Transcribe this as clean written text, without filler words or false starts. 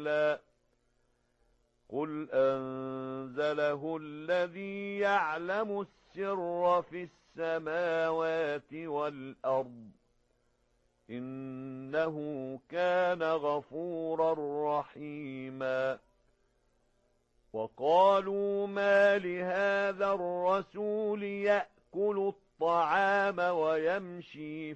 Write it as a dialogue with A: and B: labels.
A: نزلا قل أنزله الذي يعلم السر في السماوات والأرض إنه كان غفورا رحيما وقالوا ما لهذا الرسول يأكل الطعام ويمشي